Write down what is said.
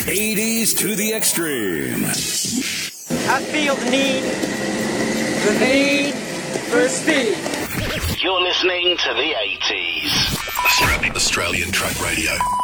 80s to the extreme. I feel the need for speed. You're listening to the 80s. Australian Track Radio.